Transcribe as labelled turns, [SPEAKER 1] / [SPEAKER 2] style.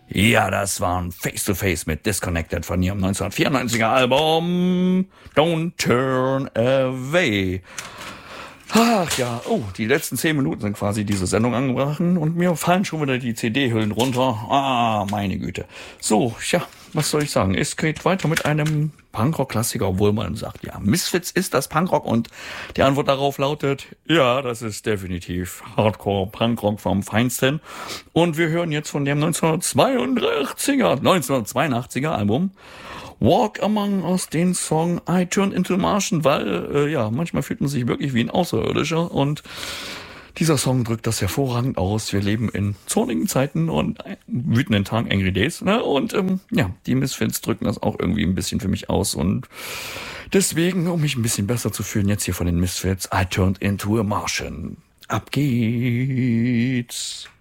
[SPEAKER 1] Ja, das waren Face to Face mit Disconnected von ihrem 1994er Album Don't Turn Away. Ach ja, die letzten 10 Minuten sind quasi diese Sendung angebrochen und mir fallen schon wieder die CD-Hüllen runter. Ah, meine Güte. So, ja, was soll ich sagen? Es geht weiter mit einem Punkrock-Klassiker, obwohl man sagt, ja, Misfits ist das Punkrock, und die Antwort darauf lautet, ja, das ist definitiv Hardcore-Punkrock vom Feinsten. Und wir hören jetzt von dem 1982er Album Walk Among Us den Song I Turned Into a Martian, weil, manchmal fühlt man sich wirklich wie ein Außerirdischer, und dieser Song drückt das hervorragend aus. Wir leben in zornigen Zeiten und wütenden Tagen, Angry Days, ne? Und die Misfits drücken das auch irgendwie ein bisschen für mich aus, und deswegen, um mich ein bisschen besser zu fühlen, jetzt hier von den Misfits I Turned Into a Martian. Ab geht's!